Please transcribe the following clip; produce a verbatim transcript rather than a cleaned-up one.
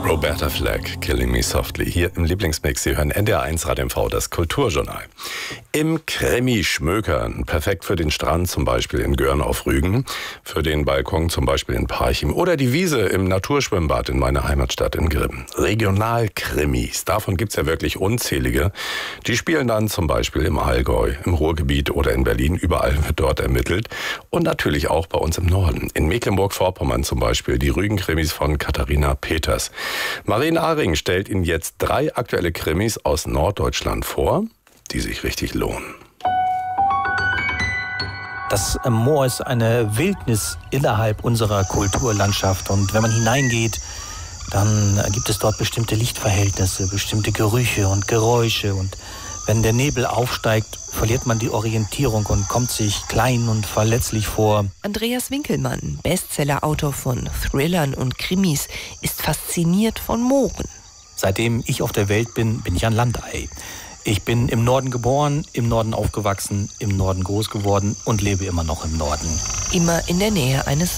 Roberta Flack, Killing Me Softly, hier im Lieblingsmix. Sie hören N D R eins Radio M V, das Kulturjournal. Im Krimi schmökern, perfekt für den Strand, zum Beispiel in Görn auf Rügen, für den Balkon zum Beispiel in Parchim oder die Wiese im Naturschwimmbad in meiner Heimatstadt in Grimm. Regionalkrimis, davon gibt's ja wirklich unzählige. Die spielen dann zum Beispiel im Allgäu, im Ruhrgebiet oder in Berlin, überall wird dort ermittelt. Und natürlich auch bei uns im Norden, in Mecklenburg-Vorpommern zum Beispiel, die Rügen-Krimis von Katharina Peters. Maren Ahring stellt Ihnen jetzt drei aktuelle Krimis aus Norddeutschland vor, die sich richtig lohnen. Das Moor ist eine Wildnis innerhalb unserer Kulturlandschaft. Und wenn man hineingeht, dann gibt es dort bestimmte Lichtverhältnisse, bestimmte Gerüche und Geräusche. Und wenn der Nebel aufsteigt, verliert man die Orientierung und kommt sich klein und verletzlich vor. Andreas Winkelmann, Bestsellerautor von Thrillern und Krimis, ist fasziniert von Mooren. Seitdem ich auf der Welt bin, bin ich ein Landei. Ich bin im Norden geboren, im Norden aufgewachsen, im Norden groß geworden und lebe immer noch im Norden. Immer in der Nähe eines